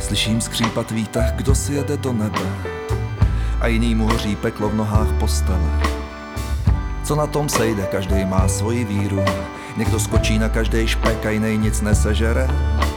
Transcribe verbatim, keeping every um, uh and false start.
Slyším skřípat výtah, kdo si jede do nebe a jinýmu hoří peklo v nohách postele. Co na tom sejde, každej má svoji víru. Někdo skočí na každej špek a jinej nic nesežere.